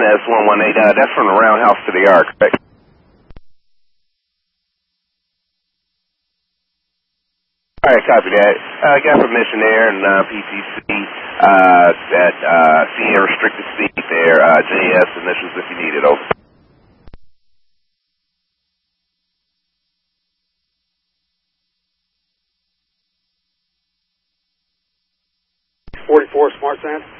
JS 118, that's from the Roundhouse to the Arc, right? All right, copy that. Got permission there, and PTC at CN restricted seat there, JS initials if you need it, over. 44 Smart Sand.